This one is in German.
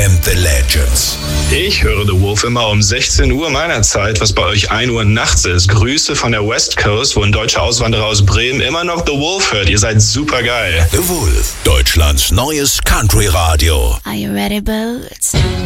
and the Legends. Ich höre The Wolf immer um 16 Uhr meiner Zeit, was bei euch 1 Uhr nachts ist. Grüße von der West Coast, wo ein deutscher Auswanderer aus Bremen immer noch The Wolf hört. Ihr seid super geil. The Wolf, Deutschlands neues Country-Radio. Are you ready, Boots?